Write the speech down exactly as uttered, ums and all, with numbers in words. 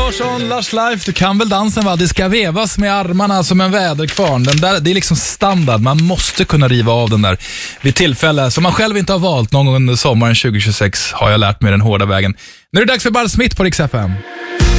Larsson, Lars Life, du kan väl dansen va? Det ska vevas med armarna som en väderkvarn. Den där, det är liksom standard, man måste kunna riva av den där vid tillfälle som man själv inte har valt någon gång under sommaren tjugo tjugosex har jag lärt mig den hårda vägen. Nu är det dags för Ball Smith på Rix F M.